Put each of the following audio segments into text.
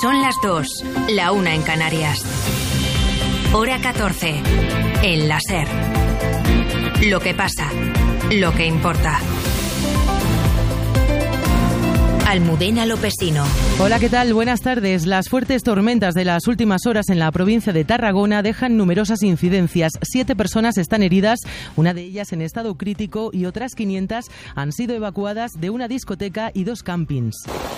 Son las 2, la 1 en Canarias. Hora 14, en la SER. Lo que pasa, lo que importa. Almudena Lopesino. Hola, ¿qué tal? Buenas tardes. Las fuertes tormentas de las últimas horas en la provincia de Tarragona dejan numerosas incidencias. 7 personas están heridas, una de ellas en estado crítico, y otras 500 han sido evacuadas de una discoteca y 2 campings.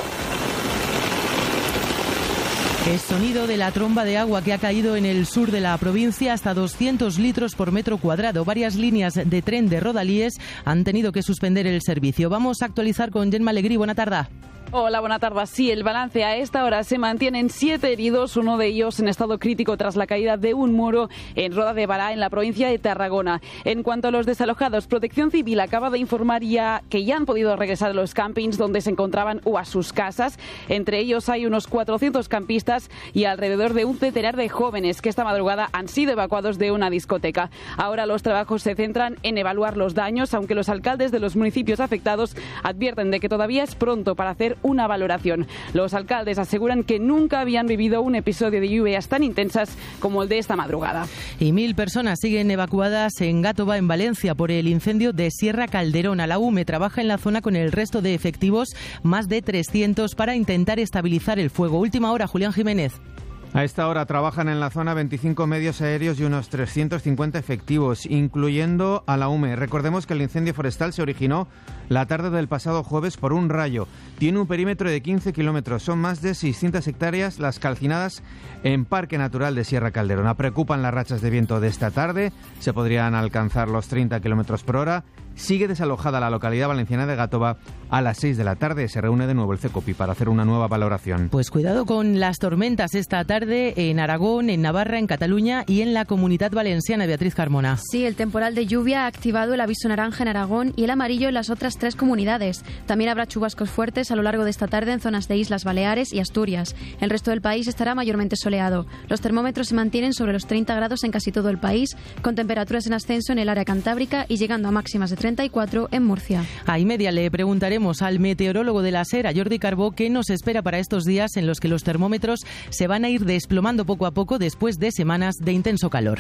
El sonido de la tromba de agua que ha caído en el sur de la provincia, hasta 200 litros por metro cuadrado. Varias líneas de tren de Rodalies han tenido que suspender el servicio. Vamos a actualizar con Gemma Alegrí. Buena tarde. Hola, buena tarde. Sí, el balance a esta hora se mantienen 7 heridos, uno de ellos en estado crítico tras la caída de un muro en Roda de Bará, en la provincia de Tarragona. En cuanto a los desalojados, Protección Civil acaba de informar que ya han podido regresar a los campings donde se encontraban o a sus casas. Entre ellos hay unos 400 campistas y alrededor de un centenar de jóvenes que esta madrugada han sido evacuados de una discoteca. Ahora los trabajos se centran en evaluar los daños, aunque los alcaldes de los municipios afectados advierten de que todavía es pronto para hacer una valoración. Los alcaldes aseguran que nunca habían vivido un episodio de lluvias tan intensas como el de esta madrugada. Y 1.000 personas siguen evacuadas en Gàtova, en Valencia, por el incendio de Sierra Calderona. La UME trabaja en la zona con el resto de efectivos, más de 300, para intentar estabilizar el fuego. Última hora, Julián Jiménez. A esta hora trabajan en la zona 25 medios aéreos y unos 350 efectivos, incluyendo a la UME. Recordemos que el incendio forestal se originó la tarde del pasado jueves por un rayo. Tiene un perímetro de 15 kilómetros. Son más de 600 hectáreas las calcinadas en Parque Natural de Sierra Calderona. Preocupan las rachas de viento de esta tarde. Se podrían alcanzar los 30 kilómetros por hora. Sigue desalojada la localidad valenciana de Gàtova. A las 6 de la tarde se reúne de nuevo el CECOPI para hacer una nueva valoración. Pues cuidado con las tormentas esta tarde en Aragón, en Navarra, en Cataluña y en la Comunidad Valenciana. Beatriz Carmona. Sí, el temporal de lluvia ha activado el aviso naranja en Aragón y el amarillo en las otras 3 comunidades. También habrá chubascos fuertes a lo largo de esta tarde en zonas de Islas Baleares y Asturias. El resto del país estará mayormente soleado. Los termómetros se mantienen sobre los 30 grados en casi todo el país, con temperaturas en ascenso en el área cantábrica y llegando a máximas de 34 en Murcia. A 1:30 le preguntaremos al meteorólogo de la SER, a Jordi Carbó, qué nos espera para estos días en los que los termómetros se van a ir desplomando poco a poco después de semanas de intenso calor.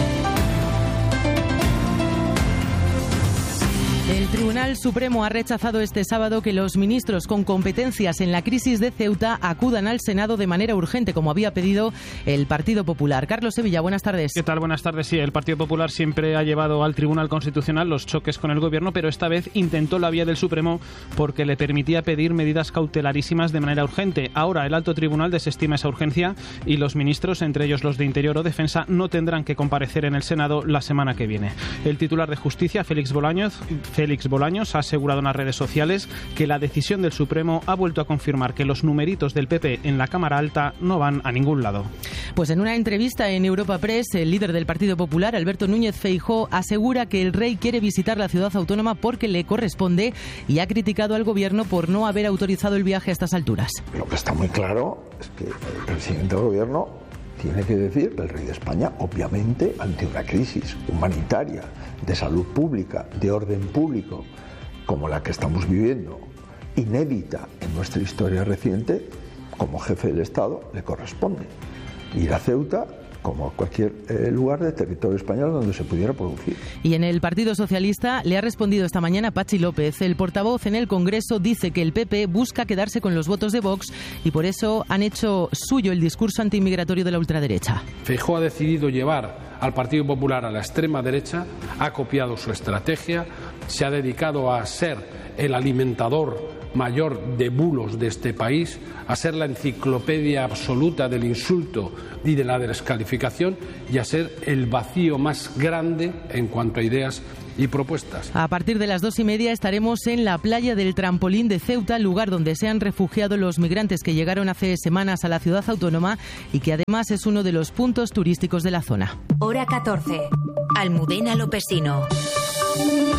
El Tribunal Supremo ha rechazado este sábado que los ministros con competencias en la crisis de Ceuta acudan al Senado de manera urgente, como había pedido el Partido Popular. Carlos Sevilla, buenas tardes. ¿Qué tal? Buenas tardes. Sí, el Partido Popular siempre ha llevado al Tribunal Constitucional los choques con el Gobierno, pero esta vez intentó la vía del Supremo porque le permitía pedir medidas cautelarísimas de manera urgente. Ahora el Alto Tribunal desestima esa urgencia y los ministros, entre ellos los de Interior o Defensa, no tendrán que comparecer en el Senado la semana que viene. El titular de Justicia, Félix Bolaños, ha asegurado en las redes sociales que la decisión del Supremo ha vuelto a confirmar que los numeritos del PP en la Cámara Alta no van a ningún lado. Pues en una entrevista en Europa Press, el líder del Partido Popular, Alberto Núñez Feijóo, asegura que el rey quiere visitar la ciudad autónoma porque le corresponde y ha criticado al Gobierno por no haber autorizado el viaje a estas alturas. Lo que está muy claro es que el presidente del Gobierno tiene que decir que el rey de España, obviamente, ante una crisis humanitaria, de salud pública, de orden público, como la que estamos viviendo, inédita en nuestra historia reciente, como jefe del Estado, le corresponde ir a Ceuta como a cualquier lugar de territorio español donde se pudiera producir. Y en el Partido Socialista le ha respondido esta mañana Patxi López. El portavoz en el Congreso dice que el PP busca quedarse con los votos de Vox y por eso han hecho suyo el discurso antiinmigratorio de la ultraderecha. Feijóo ha decidido llevar al Partido Popular a la extrema derecha, ha copiado su estrategia, se ha dedicado a ser el alimentador mayor de bulos de este país, a ser la enciclopedia absoluta del insulto y de la descalificación y a ser el vacío más grande en cuanto a ideas y propuestas. A partir de las 2:30 estaremos en la playa del Trampolín de Ceuta, lugar donde se han refugiado los migrantes que llegaron hace semanas a la ciudad autónoma y que además es uno de los puntos turísticos de la zona. Hora 14. Almudena Lopesino.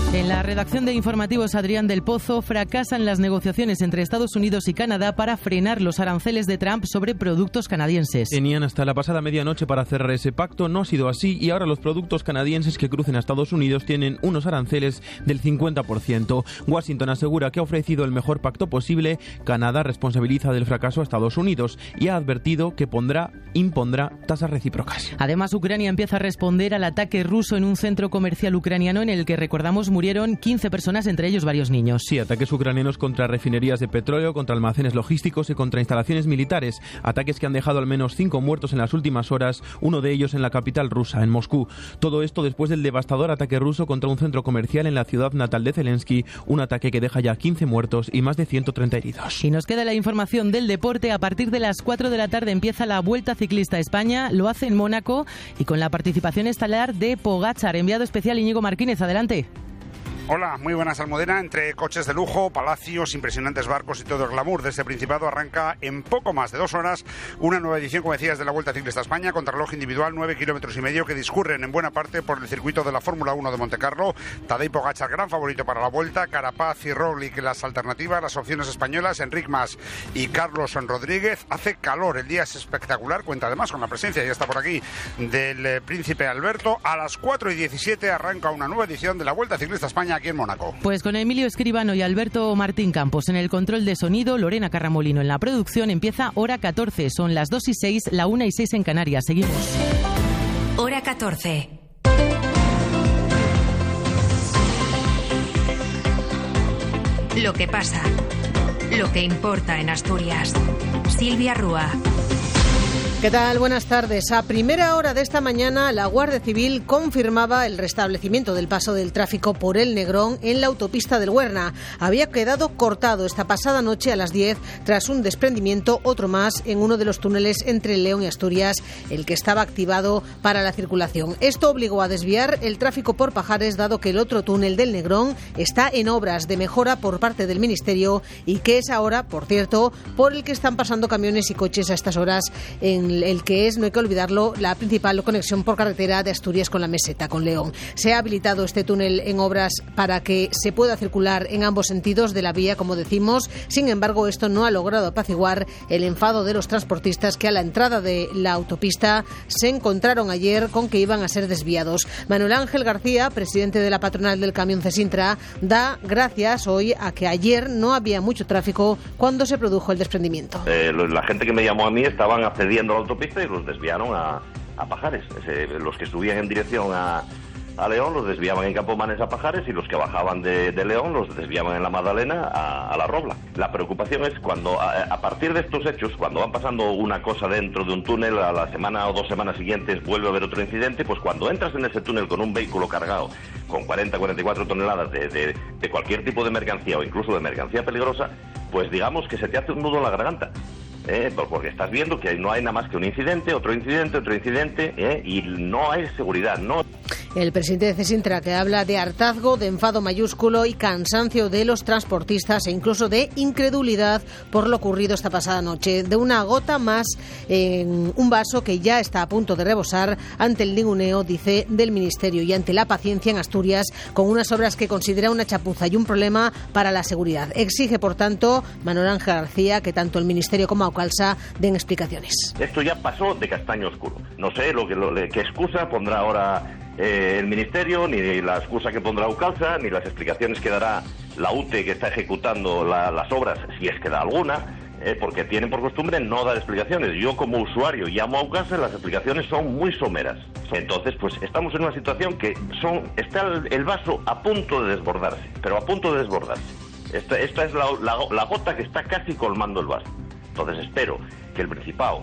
En la redacción de Informativos, Adrián del Pozo, fracasan las negociaciones entre Estados Unidos y Canadá para frenar los aranceles de Trump sobre productos canadienses. Tenían hasta la pasada medianoche para cerrar ese pacto, no ha sido así y ahora los productos canadienses que crucen a Estados Unidos tienen unos aranceles del 50%. Washington asegura que ha ofrecido el mejor pacto posible. Canadá responsabiliza del fracaso a Estados Unidos y ha advertido que impondrá tasas recíprocas. Además, Ucrania empieza a responder al ataque ruso en un centro comercial ucraniano en el que, recordamos, murieron 15 personas, entre ellos varios niños. Sí, ataques ucranianos contra refinerías de petróleo, contra almacenes logísticos y contra instalaciones militares. Ataques que han dejado al menos 5 muertos en las últimas horas, uno de ellos en la capital rusa, en Moscú. Todo esto después del devastador ataque ruso contra un centro comercial en la ciudad natal de Zelensky, un ataque que deja ya 15 muertos y más de 130 heridos. Y nos queda la información del deporte. A partir de las 4 de la tarde empieza la Vuelta Ciclista a España, lo hace en Mónaco y con la participación estelar de Pogačar. Enviado especial Íñigo Martínez, adelante. Hola, muy buenas, Almudena. Entre coches de lujo, palacios, impresionantes barcos y todo el glamour de este Principado arranca en poco más de 2 horas una nueva edición, como decías, de la Vuelta Ciclista a España, contrarreloj individual, 9,5 kilómetros que discurren en buena parte por el circuito de la Fórmula 1 de Montecarlo. Tadej Pogačar, gran favorito para la Vuelta, Carapaz y Roglic las alternativas, las opciones españolas, Enric Mas y Carlos Rodríguez. Hace calor, el día es espectacular, cuenta además con la presencia, ya está por aquí, del Príncipe Alberto. A las 4:17 arranca una nueva edición de la Vuelta Ciclista a España aquí en Mónaco. Pues con Emilio Escribano y Alberto Martín Campos en el control de sonido, Lorena Carramolino en la producción, empieza Hora 14. Son las 2:06, la 1:06 en Canarias. Seguimos. Hora 14. Lo que pasa, lo que importa en Asturias. Silvia Rúa. ¿Qué tal? Buenas tardes. A primera hora de esta mañana, la Guardia Civil confirmaba el restablecimiento del paso del tráfico por el Negrón en la autopista del Huerna. Había quedado cortado esta pasada noche a las 10 tras un desprendimiento, otro más, en uno de los túneles entre León y Asturias, el que estaba activado para la circulación. Esto obligó a desviar el tráfico por Pajares, dado que el otro túnel del Negrón está en obras de mejora por parte del Ministerio y que es ahora, por cierto, por el que están pasando camiones y coches a estas horas, en el que es, no hay que olvidarlo, la principal conexión por carretera de Asturias con la meseta, con León. Se ha habilitado este túnel en obras para que se pueda circular en ambos sentidos de la vía, como decimos. Sin embargo, esto no ha logrado apaciguar el enfado de los transportistas que a la entrada de la autopista se encontraron ayer con que iban a ser desviados. Manuel Ángel García, presidente de la patronal del camión Cesintra, da gracias hoy a que ayer no había mucho tráfico cuando se produjo el desprendimiento. La gente que me llamó a mí estaban accediendo a la autopista y los desviaron a Pajares. Los que subían en dirección a León los desviaban en Campomanes a Pajares y los que bajaban de León los desviaban en la Magdalena a La Robla. La preocupación es cuando, a partir de estos hechos, cuando van pasando una cosa dentro de un túnel, a la semana o 2 semanas siguientes vuelve a haber otro incidente, pues cuando entras en ese túnel con un vehículo cargado con 40-44 toneladas de cualquier tipo de mercancía o incluso de mercancía peligrosa, pues digamos que se te hace un nudo en la garganta. Porque estás viendo que no hay nada más que un incidente, otro incidente, y no hay seguridad, no. El presidente de Cesintra, que habla de hartazgo, de enfado mayúsculo y cansancio de los transportistas e incluso de incredulidad por lo ocurrido esta pasada noche, de una gota más en un vaso que ya está a punto de rebosar ante el ninguneo, dice, del Ministerio y ante la paciencia en Asturias con unas obras que considera una chapuza y un problema para la seguridad. Exige, por tanto, Manuel Ángel García, que tanto el Ministerio como Aucalsa den explicaciones. Esto ya pasó de castaño oscuro. No sé qué excusa pondrá ahora el Ministerio, ni la excusa que pondrá Aucalsa, ni las explicaciones que dará la UTE que está ejecutando las obras, si es que da alguna, porque tienen por costumbre no dar explicaciones. Yo como usuario llamo a Aucalsa, las explicaciones son muy someras. Entonces, pues estamos en una situación que está el vaso a punto de desbordarse, pero a punto de desbordarse. Esta es la gota que está casi colmando el vaso. Entonces espero que el Principado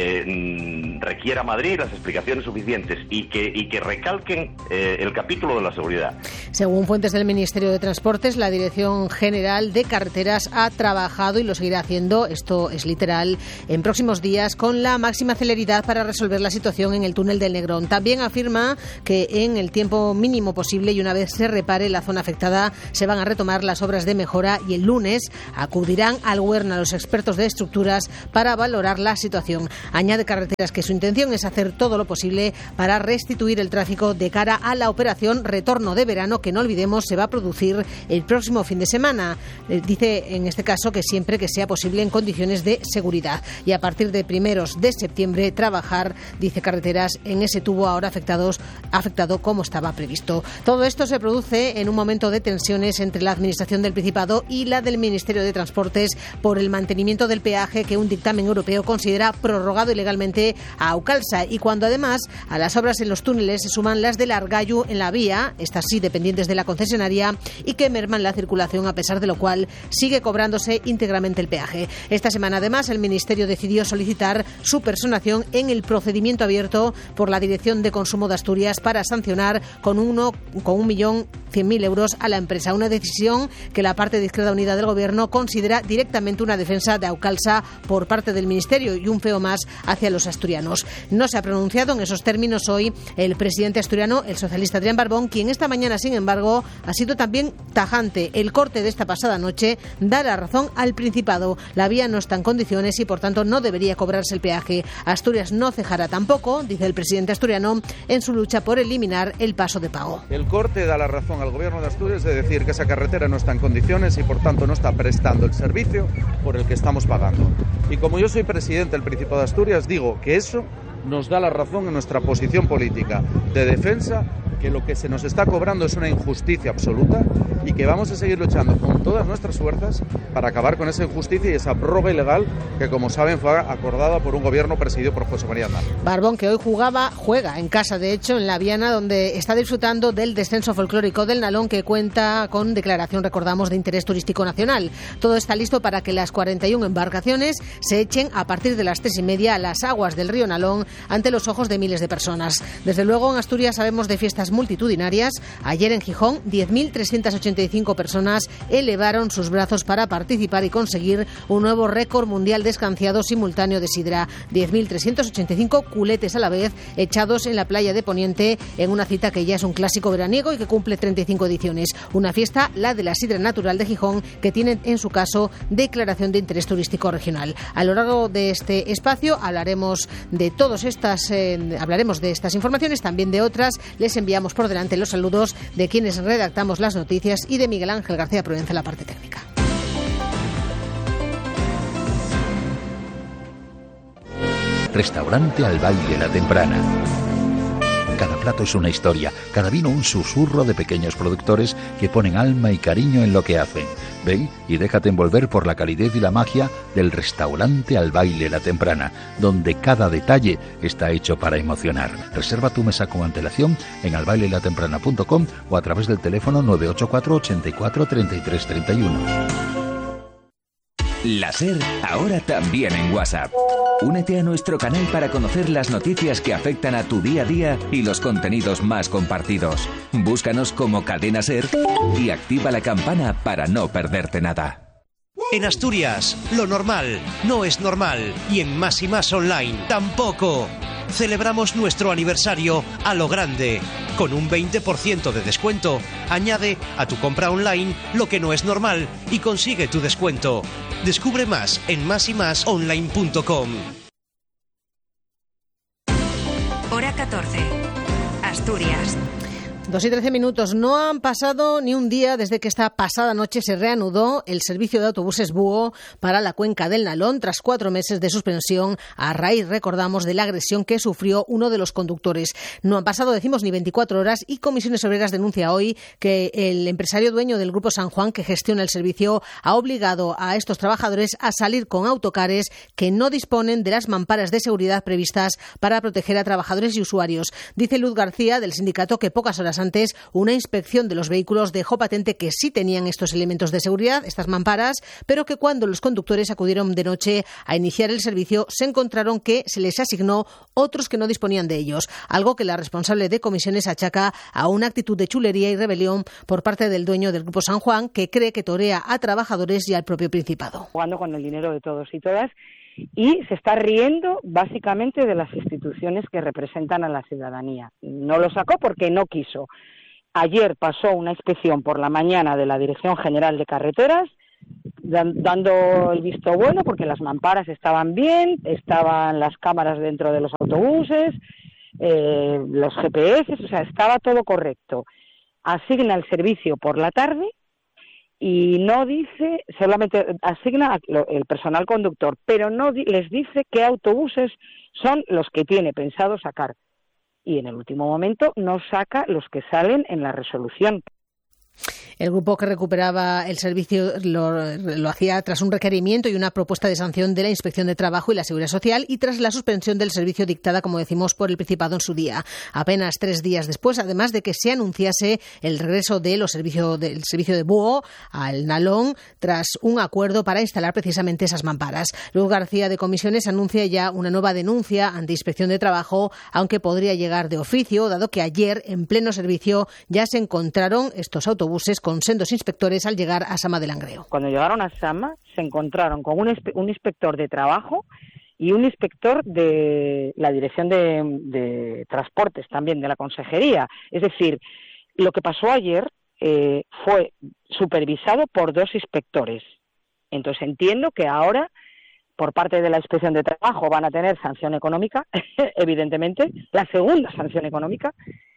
requiera a Madrid las explicaciones suficientes y que recalquen el capítulo de la seguridad. Según fuentes del Ministerio de Transportes, la Dirección General de Carreteras ha trabajado y lo seguirá haciendo, esto es literal, en próximos días con la máxima celeridad para resolver la situación en el túnel del Negrón. También afirma que en el tiempo mínimo posible y una vez se repare la zona afectada se van a retomar las obras de mejora y el lunes acudirán al Huerna los expertos de estructuras para valorar la situación. Añade Carreteras que su intención es hacer todo lo posible para restituir el tráfico de cara a la operación Retorno de Verano, que no olvidemos se va a producir el próximo fin de semana. Dice en este caso que siempre que sea posible en condiciones de seguridad. Y a partir de 1 de septiembre trabajar, dice Carreteras, en ese tubo ahora afectado como estaba previsto. Todo esto se produce en un momento de tensiones entre la Administración del Principado y la del Ministerio de Transportes por el mantenimiento del peaje que un dictamen europeo considera prorrogado ilegalmente a Aucalsa, y cuando además a las obras en los túneles se suman las del Argallo en la vía, estas sí dependientes de la concesionaria, y que merman la circulación, a pesar de lo cual sigue cobrándose íntegramente el peaje. Esta semana además el Ministerio decidió solicitar su personación en el procedimiento abierto por la Dirección de Consumo de Asturias para sancionar con 1.100.000 euros a la empresa, una decisión que la parte de Izquierda Unida del Gobierno considera directamente una defensa de Aucalsa por parte del Ministerio y un feo más hacia los asturianos. No se ha pronunciado en esos términos hoy el presidente asturiano, el socialista Adrián Barbón, quien esta mañana, sin embargo, ha sido también tajante. El corte de esta pasada noche da la razón al Principado. La vía no está en condiciones y, por tanto, no debería cobrarse el peaje. Asturias no cejará tampoco, dice el presidente asturiano, en su lucha por eliminar el paso de pago. El corte da la razón al Gobierno de Asturias de decir que esa carretera no está en condiciones y, por tanto, no está prestando el servicio por el que estamos pagando. Y como yo soy presidente del Principado de Asturias, digo que eso nos da la razón en nuestra posición política de defensa, que lo que se nos está cobrando es una injusticia absoluta y que vamos a seguir luchando con todas nuestras fuerzas para acabar con esa injusticia y esa prórroga ilegal que, como saben, fue acordada por un gobierno presidido por José María Aznar. Barbón, que hoy juega en casa, de hecho, en la Viana, donde está disfrutando del descenso folclórico del Nalón, que cuenta con declaración, recordamos, de interés turístico nacional. Todo está listo para que las 41 embarcaciones se echen a partir de las 3:30 a las aguas del río Nalón ante los ojos de miles de personas. Desde luego, en Asturias sabemos de fiestas multitudinarias. Ayer en Gijón, 10.385 personas elevaron sus brazos para participar y conseguir un nuevo récord mundial de escanciado simultáneo de sidra. 10.385 culetes a la vez echados en la playa de Poniente, en una cita que ya es un clásico veraniego y que cumple 35 ediciones. Una fiesta, la de la sidra natural de Gijón, que tiene en su caso declaración de interés turístico regional. A lo largo de este espacio hablaremos de estas informaciones, también de otras. Les enviamos por delante los saludos de quienes redactamos las noticias y de Miguel Ángel García Provenza en la parte técnica. Restaurante Al Baile La Temprana. Cada plato es una historia, cada vino un susurro de pequeños productores que ponen alma y cariño en lo que hacen. Ven y déjate envolver por la calidez y la magia del Restaurante Al Baile La Temprana, donde cada detalle está hecho para emocionar. Reserva tu mesa con antelación en albailelatemprana.com o a través del teléfono 984 84 33 31. La SER, ahora también en WhatsApp. Únete a nuestro canal para conocer las noticias que afectan a tu día a día y los contenidos más compartidos. Búscanos como Cadena SER y activa la campana para no perderte nada. En Asturias, lo normal no es normal, y en Más y Más Online tampoco. Celebramos nuestro aniversario a lo grande. Con un 20% de descuento, añade a tu compra online lo que no es normal y consigue tu descuento. Descubre más en másymasonline.com. Hora 14. Asturias. 2:13. No han pasado ni un día desde que esta pasada noche se reanudó el servicio de autobuses Búho para la cuenca del Nalón tras 4 meses de suspensión a raíz, recordamos, de la agresión que sufrió uno de los conductores. No han pasado, decimos, ni 24 horas y Comisiones Obreras denuncia hoy que el empresario dueño del Grupo San Juan, que gestiona el servicio, ha obligado a estos trabajadores a salir con autocares que no disponen de las mamparas de seguridad previstas para proteger a trabajadores y usuarios. Dice Luz García, del sindicato, que pocas horas antes una inspección de los vehículos dejó patente que sí tenían estos elementos de seguridad, estas mamparas, pero que cuando los conductores acudieron de noche a iniciar el servicio se encontraron que se les asignó otros que no disponían de ellos, algo que la responsable de Comisiones achaca a una actitud de chulería y rebelión por parte del dueño del Grupo San Juan, que cree que torea a trabajadores y al propio Principado. Jugando con el dinero de todos y todas, y se está riendo básicamente de las instituciones que representan a la ciudadanía. No lo sacó porque no quiso. Ayer pasó una inspección por la mañana de la Dirección General de Carreteras dando el visto bueno, porque las mamparas estaban bien, estaban las cámaras dentro de los autobuses, los GPS, o sea, estaba todo correcto. Asigna el servicio por la tarde y no dice, solamente asigna el personal conductor, pero no les dice qué autobuses son los que tiene pensado sacar. Y en el último momento no saca los que salen en la resolución. El grupo que recuperaba el servicio lo hacía tras un requerimiento y una propuesta de sanción de la Inspección de Trabajo y la Seguridad Social y tras la suspensión del servicio dictada, como decimos, por el Principado en su día. Apenas 3 días después, además de que se anunciase el regreso del servicio de búho al Nalón tras un acuerdo para instalar precisamente esas mamparas. Luz García de Comisiones anuncia ya una nueva denuncia ante Inspección de Trabajo, aunque podría llegar de oficio, dado que ayer, en pleno servicio, ya se encontraron estos autobuses con sendos inspectores al llegar a Sama de Langreo. Cuando llegaron a Sama se encontraron con un inspector de trabajo y un inspector de la Dirección de Transportes también de la Consejería. Es decir, lo que pasó ayer fue supervisado por 2 inspectores. Entonces entiendo que ahora por parte de la Inspección de Trabajo van a tener sanción económica, evidentemente, la segunda sanción económica.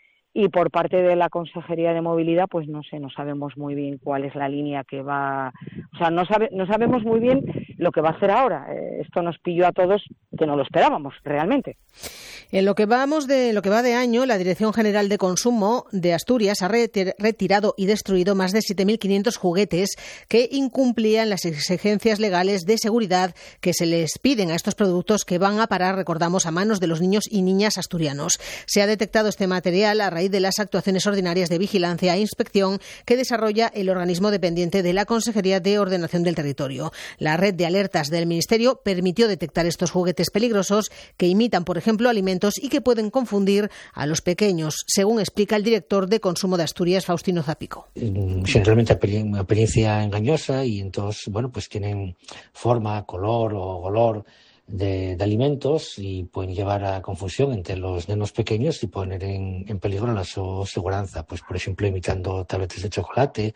Y por parte de la Consejería de Movilidad, pues no sé, no sabemos muy bien cuál es la línea que va... O sea, no sabemos muy bien lo que va a hacer ahora. Esto nos pilló a todos que no lo esperábamos, realmente. En lo que va de año, la Dirección General de Consumo de Asturias ha retirado y destruido más de 7.500 juguetes que incumplían las exigencias legales de seguridad que se les piden a estos productos que van a parar, recordamos, a manos de los niños y niñas asturianos. Se ha detectado este material a raíz de las actuaciones ordinarias de vigilancia e inspección que desarrolla el organismo dependiente de la Consejería de Ordenación del Territorio. La red de alertas del Ministerio permitió detectar estos juguetes peligrosos que imitan, por ejemplo, alimentos y que pueden confundir a los pequeños, según explica el director de Consumo de Asturias, Faustino Zapico. Generalmente una apariencia engañosa y entonces, bueno, pues tienen forma, color o olor de alimentos y pueden llevar a confusión entre los nenos pequeños y poner en peligro la su seguridad, pues por ejemplo imitando tabletes de chocolate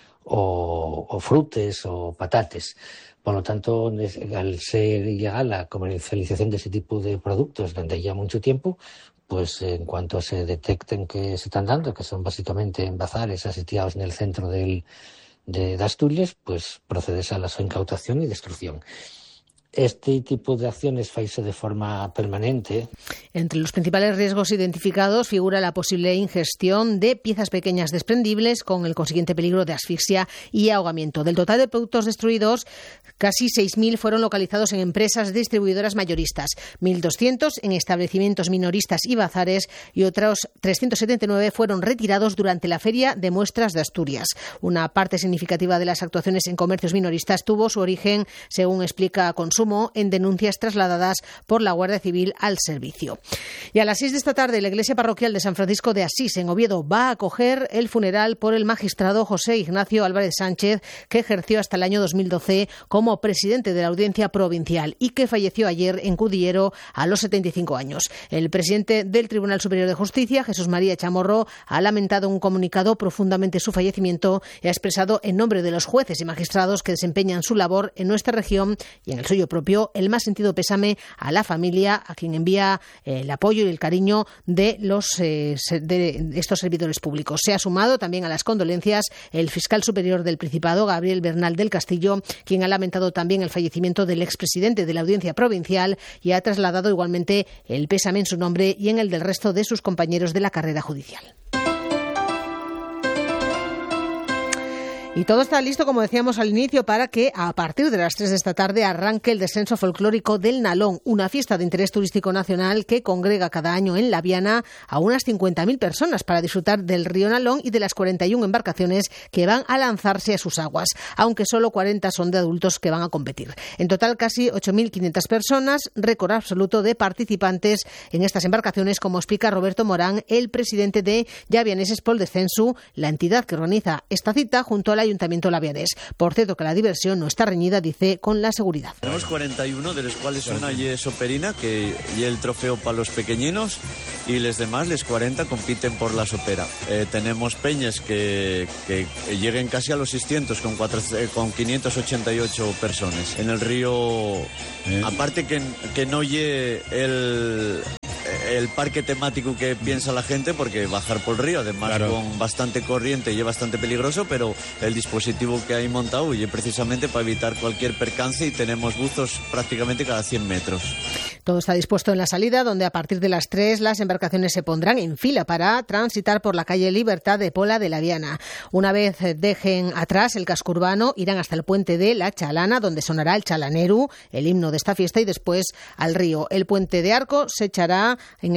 o frutas o patates. Por lo tanto, al ser ilegal la comercialización de ese tipo de productos donde ya mucho tiempo, pues en cuanto se detecten que se están dando, que son básicamente en bazares asitiados en el centro de Asturias, pues procedes a la su incautación y destrucción. Este tipo de acciones faise de forma permanente. Entre los principales riesgos identificados figura la posible ingestión de piezas pequeñas desprendibles con el consiguiente peligro de asfixia y ahogamiento. Del total de productos destruidos, casi 6.000 fueron localizados en empresas distribuidoras mayoristas, 1.200 en establecimientos minoristas y bazares y otros 379 fueron retirados durante la Feria de Muestras de Asturias. Una parte significativa de las actuaciones en comercios minoristas tuvo su origen, según explica Consumo, en denuncias trasladadas por la Guardia Civil al servicio. Y a las 6 de esta tarde, la Iglesia Parroquial de San Francisco de Asís, en Oviedo, va a acoger el funeral por el magistrado José Ignacio Álvarez Sánchez, que ejerció hasta el año 2012 como presidente de la Audiencia Provincial y que falleció ayer en Cudillero a los 75 años. El presidente del Tribunal Superior de Justicia, Jesús María Chamorro, ha lamentado en un comunicado profundamente su fallecimiento y ha expresado en nombre de los jueces y magistrados que desempeñan su labor en nuestra región y en el suyo propio el más sentido pésame a la familia, a quien envía el apoyo y el cariño de estos servidores públicos. Se ha sumado también a las condolencias el fiscal superior del Principado, Gabriel Bernal del Castillo, quien ha lamentado también el fallecimiento del expresidente de la Audiencia Provincial y ha trasladado igualmente el pésame en su nombre y en el del resto de sus compañeros de la carrera judicial. Y todo está listo, como decíamos al inicio, para que a partir de las 3 de esta tarde arranque el descenso folclórico del Nalón, una fiesta de interés turístico nacional que congrega cada año en La Viana a unas 50.000 personas para disfrutar del río Nalón y de las 41 embarcaciones que van a lanzarse a sus aguas, aunque solo 40 son de adultos que van a competir. En total, casi 8.500 personas, récord absoluto de participantes en estas embarcaciones, como explica Roberto Morán, el presidente de Llavianeses Pol Descensu, la entidad que organiza esta cita junto a la ayuntamiento labianés. Por cierto, que la diversión no está reñida, dice, con la seguridad. Tenemos 41, de los cuales una y es soperina, que y el trofeo para los pequeñinos, y los demás, les 40, compiten por la sopera. Tenemos peñas que lleguen casi a los 600 con 588 personas. En el río, aparte que no llegue el parque temático que piensa la gente, porque bajar por el río, además claro, con bastante corriente y es bastante peligroso, pero el dispositivo que hay montado y precisamente para evitar cualquier percance, y tenemos buzos prácticamente cada 100 metros. Todo está dispuesto en la salida, donde a partir de las 3 las embarcaciones se pondrán en fila para transitar por la calle Libertad de Pola de la Viana. Una vez dejen atrás el casco urbano, irán hasta el puente de La Chalana, donde sonará el chalaneru, el himno de esta fiesta, y después al río. El puente de Arco se echarán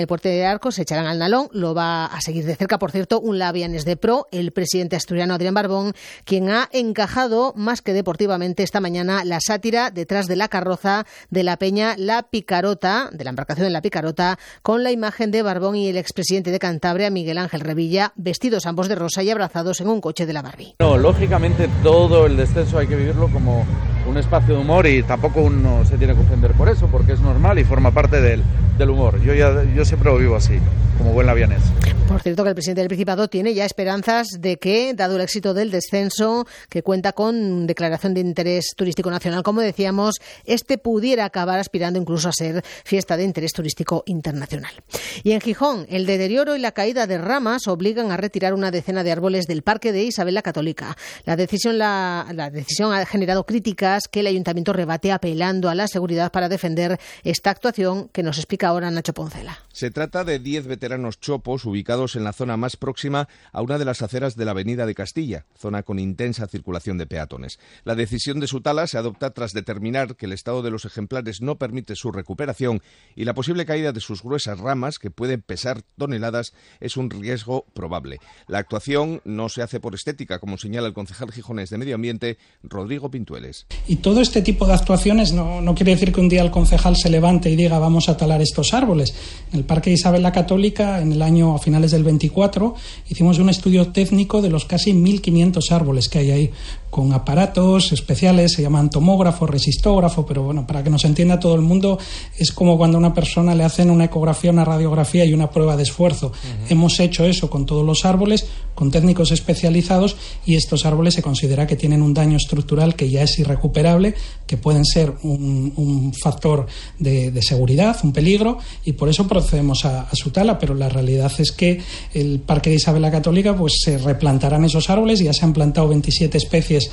al Nalón. Lo va a seguir de cerca, por cierto, un labianés de pro, el presidente asturiano Adrián Barbón, quien ha encajado más que deportivamente esta mañana la sátira detrás de la carroza de la peña La Picarota, de la embarcación en La Picarota, con la imagen de Barbón y el expresidente de Cantabria, Miguel Ángel Revilla, vestidos ambos de rosa y abrazados en un coche de la Barbie. No, lógicamente todo el descenso hay que vivirlo como un espacio de humor, y tampoco uno se tiene que ofender por eso, porque es normal y forma parte del humor. Yo siempre lo vivo así, como buen labianés. Por cierto, que el presidente del Principado tiene ya esperanzas de que, dado el éxito del descenso, que cuenta con declaración de interés turístico nacional, como decíamos, este pudiera acabar aspirando incluso a ser fiesta de interés turístico internacional. Y en Gijón, el deterioro y la caída de ramas obligan a retirar una decena de árboles del Parque de Isabel la Católica. La decisión ha generado críticas que el ayuntamiento rebate apelando a la seguridad para defender esta actuación, que nos explica ahora Nacho Poncela. Se trata de 10 veteranos chopos ubicados en la zona más próxima a una de las aceras de la Avenida de Castilla, zona con intensa circulación de peatones. La decisión de su tala se adopta tras determinar que el estado de los ejemplares no permite su recuperación y la posible caída de sus gruesas ramas, que pueden pesar toneladas, es un riesgo probable. La actuación no se hace por estética, como señala el concejal gijonés de Medio Ambiente, Rodrigo Pintueles. Y todo este tipo de actuaciones no quiere decir que un día el concejal se levante y diga vamos a talar estos árboles. En el Parque de Isabel la Católica, en el año a finales del 24, hicimos un estudio técnico de los casi 1.500 árboles que hay ahí, con aparatos especiales, se llaman tomógrafo, resistógrafo, pero bueno, para que nos entienda todo el mundo, es como cuando a una persona le hacen una ecografía, una radiografía y una prueba de esfuerzo. Uh-huh. Hemos hecho eso con todos los árboles, con técnicos especializados, y estos árboles se considera que tienen un daño estructural que ya es irrecuperable, que pueden ser un factor de seguridad, un peligro, y por eso procedemos a su tala, pero la realidad es que el Parque de Isabel la Católica pues se replantarán esos árboles. Ya se han plantado 27 especies,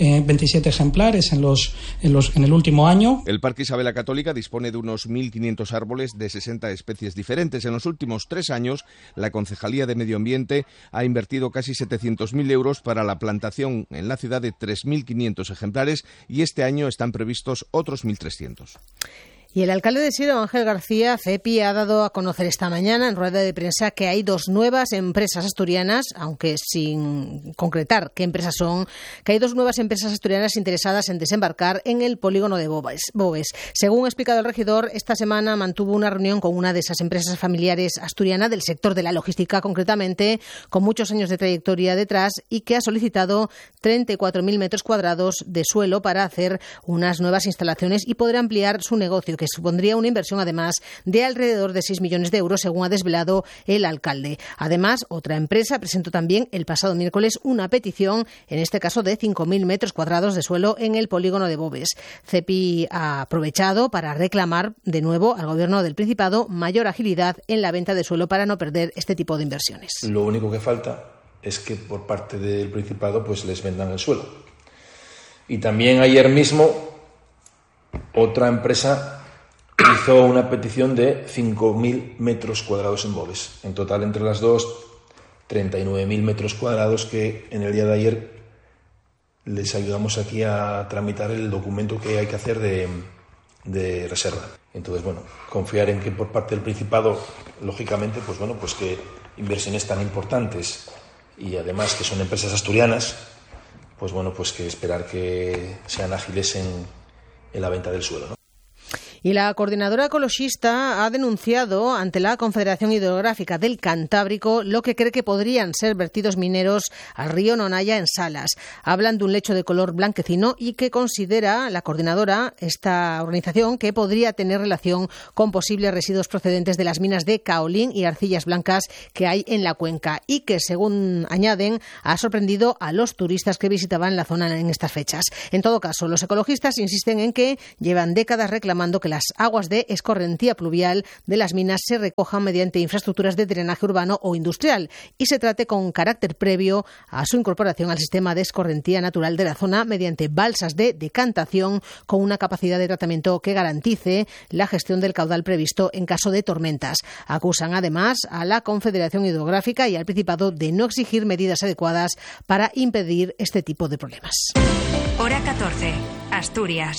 27 ejemplares en el último año. El Parque Isabel la Católica dispone de unos 1.500 árboles de 60 especies diferentes. En los últimos 3 años, la Concejalía de Medio Ambiente ha invertido casi 700.000 euros para la plantación en la ciudad de 3.500 ejemplares, y este año están previstos otros 1.300. Y el alcalde de Siro, Ángel García, CEPI, ha dado a conocer esta mañana en rueda de prensa que hay 2 nuevas empresas asturianas, aunque sin concretar qué empresas son, que hay 2 nuevas empresas asturianas interesadas en desembarcar en el polígono de Boves. Según ha explicado el regidor, esta semana mantuvo una reunión con una de esas empresas familiares asturianas del sector de la logística, concretamente, con muchos años de trayectoria detrás, y que ha solicitado 34.000 metros cuadrados de suelo para hacer unas nuevas instalaciones y poder ampliar su negocio, que supondría una inversión además de alrededor de 6 millones de euros, según ha desvelado el alcalde. Además, otra empresa presentó también el pasado miércoles una petición, en este caso de 5.000 metros cuadrados de suelo en el polígono de Boves. CEPI ha aprovechado para reclamar de nuevo al Gobierno del Principado mayor agilidad en la venta de suelo para no perder este tipo de inversiones. Lo único que falta es que por parte del Principado pues les vendan el suelo. Y también ayer mismo otra empresa hizo una petición de 5.000 metros cuadrados en Boves. En total, entre las dos, 39.000 metros cuadrados, que en el día de ayer les ayudamos aquí a tramitar el documento que hay que hacer de reserva. Entonces, bueno, confiar en que por parte del Principado, lógicamente, pues bueno, pues que inversiones tan importantes y además que son empresas asturianas, pues bueno, pues que esperar que sean ágiles en la venta del suelo, ¿no? Y la coordinadora ecologista ha denunciado ante la Confederación Hidrográfica del Cantábrico lo que cree que podrían ser vertidos mineros al río Nonaya en Salas. Hablan de un lecho de color blanquecino y que considera la coordinadora, esta organización, que podría tener relación con posibles residuos procedentes de las minas de caolín y arcillas blancas que hay en la cuenca y que, según añaden, ha sorprendido a los turistas que visitaban la zona en estas fechas. En todo caso, los ecologistas insisten en que llevan décadas reclamando que las aguas de escorrentía pluvial de las minas se recojan mediante infraestructuras de drenaje urbano o industrial y se trate con carácter previo a su incorporación al sistema de escorrentía natural de la zona mediante balsas de decantación con una capacidad de tratamiento que garantice la gestión del caudal previsto en caso de tormentas. Acusan además a la Confederación Hidrográfica y al Principado de no exigir medidas adecuadas para impedir este tipo de problemas. Hora 14, Asturias.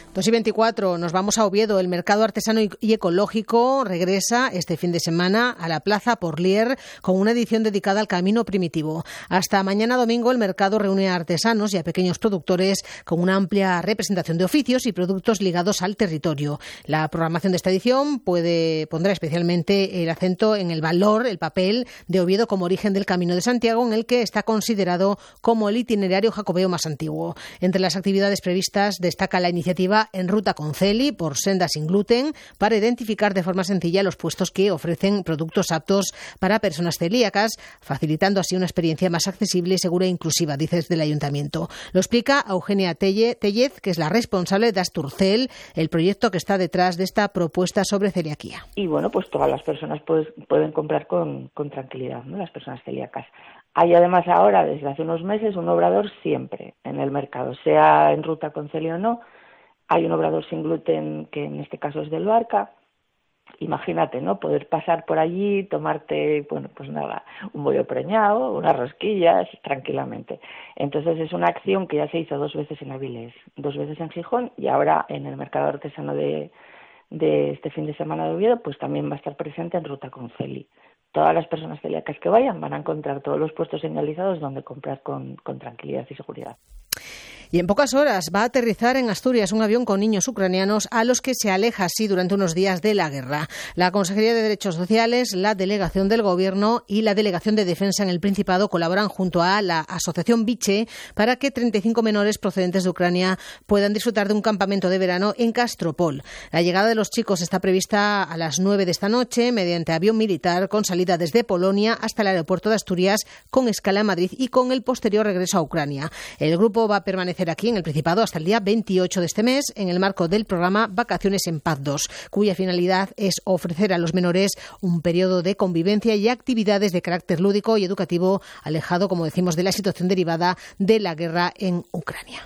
2:24, nos vamos a Oviedo. El mercado artesano y ecológico regresa este fin de semana a la Plaza Porlier con una edición dedicada al camino primitivo. Hasta mañana domingo el mercado reúne a artesanos y a pequeños productores con una amplia representación de oficios y productos ligados al territorio. La programación de esta edición pondrá especialmente el acento en el valor, el papel de Oviedo como origen del Camino de Santiago, en el que está considerado como el itinerario jacobeo más antiguo. Entre las actividades previstas destaca la iniciativa En Ruta con Celi por Senda sin Gluten para identificar de forma sencilla los puestos que ofrecen productos aptos para personas celíacas, facilitando así una experiencia más accesible, segura e inclusiva, dice desde el Ayuntamiento. Lo explica Eugenia Tellez, que es la responsable de Asturcel, el proyecto que está detrás de esta propuesta sobre celiaquía. Y bueno, pues todas las personas pueden comprar con tranquilidad, ¿no? Las personas celíacas. Hay además ahora, desde hace unos meses, un obrador siempre en el mercado, sea en Ruta con Celi o no. Hay un obrador sin gluten que en este caso es del Barca. Imagínate, ¿no? Poder pasar por allí, tomarte, bueno, pues nada, un bollo preñado, unas rosquillas, tranquilamente. Entonces es una acción que ya se hizo 2 veces en Avilés, 2 veces en Gijón y ahora en el mercado artesano de este fin de semana de Oviedo, pues también va a estar presente en Ruta con Celi. Todas las personas celíacas que vayan van a encontrar todos los puestos señalizados donde comprar con tranquilidad y seguridad. Y en pocas horas va a aterrizar en Asturias un avión con niños ucranianos a los que se aleja así durante unos días de la guerra. La Consejería de Derechos Sociales, la Delegación del Gobierno y la Delegación de Defensa en el Principado colaboran junto a la Asociación Biche para que 35 menores procedentes de Ucrania puedan disfrutar de un campamento de verano en Castropol. La llegada de los chicos está prevista a las 9 de esta noche mediante avión militar con salida desde Polonia hasta el aeropuerto de Asturias con escala en Madrid y con el posterior regreso a Ucrania. El grupo va a permanecer aquí en el Principado hasta el día 28 de este mes en el marco del programa Vacaciones en Paz 2, cuya finalidad es ofrecer a los menores un periodo de convivencia y actividades de carácter lúdico y educativo, alejado, como decimos, de la situación derivada de la guerra en Ucrania.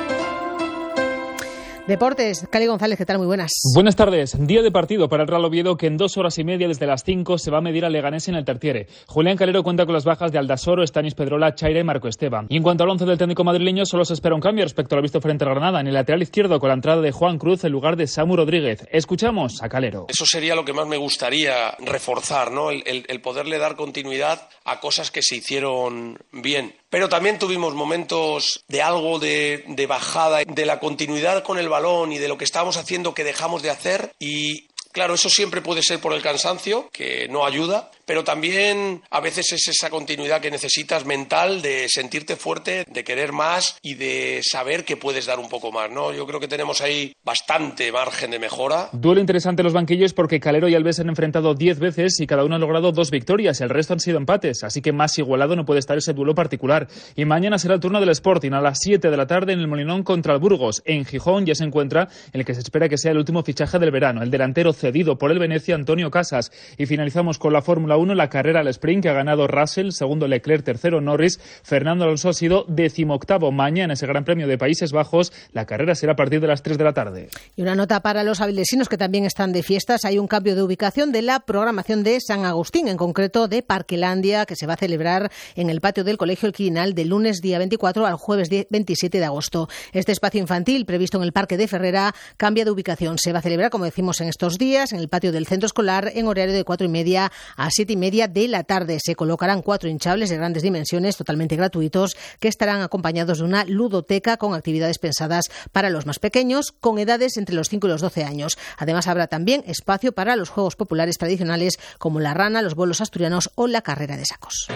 Deportes, Cali González, ¿qué tal? Muy buenas. Buenas tardes. Día de partido para el Real Oviedo que en 2 horas y media desde las 5 se va a medir a Leganés en el Tertiere. Julián Calero cuenta con las bajas de Aldasoro, Estanis Pedrola, Chaira y Marco Esteban. Y en cuanto al once del técnico madrileño, solo se espera un cambio respecto a lo visto frente a Granada en el lateral izquierdo con la entrada de Juan Cruz en lugar de Samu Rodríguez. Escuchamos a Calero. Eso sería lo que más me gustaría reforzar, ¿no? El poderle dar continuidad a cosas que se hicieron bien. Pero también tuvimos momentos de algo de bajada, de la continuidad con el balón y de lo que estábamos haciendo que dejamos de hacer y claro, eso siempre puede ser por el cansancio, que no ayuda, pero también a veces es esa continuidad que necesitas mental de sentirte fuerte, de querer más y de saber que puedes dar un poco más, ¿no? Yo creo que tenemos ahí bastante margen de mejora. Duelo interesante en los banquillos porque Calero y Alves se han enfrentado 10 veces y cada uno ha logrado 2 victorias, el resto han sido empates, así que más igualado no puede estar ese duelo particular. Y mañana será el turno del Sporting a las 7 de la tarde en el Molinón contra el Burgos. En Gijón ya se encuentra el que se espera que sea el último fichaje del verano, el delantero cedido por el Venecia, Antonio Casas. Y finalizamos con la Fórmula 1, la carrera al sprint que ha ganado Russell, segundo Leclerc, tercero Norris. Fernando Alonso ha sido 18º. Mañana ese Gran Premio de Países Bajos. La carrera será a partir de las 3 de la tarde. Y una nota para los avilesinos que también están de fiestas. Hay un cambio de ubicación de la programación de San Agustín, en concreto de Parquelandia, que se va a celebrar en el patio del Colegio El Quirinal del lunes día 24 al jueves 27 de agosto. Este espacio infantil previsto en el Parque de Ferrera cambia de ubicación. Se va a celebrar, como decimos, en estos días en el patio del centro escolar en horario de 4:30 a 7:30 7:30 de la tarde. Se colocarán 4 hinchables de grandes dimensiones, totalmente gratuitos, que estarán acompañados de una ludoteca con actividades pensadas para los más pequeños, con edades entre los 5 y los 12 años. Además, habrá también espacio para los juegos populares tradicionales como la rana, los bolos asturianos o la carrera de sacos.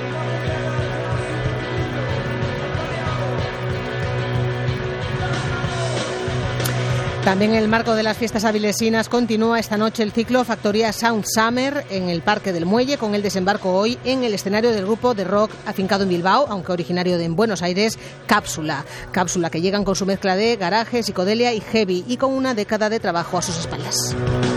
También en el marco de las fiestas avilesinas continúa esta noche el ciclo Factoría Sound Summer en el Parque del Muelle, con el desembarco hoy en el escenario del grupo de rock afincado en Bilbao, aunque originario de Buenos Aires, Cápsula, que llegan con su mezcla de garaje, psicodelia y heavy, y con una década de trabajo a sus espaldas.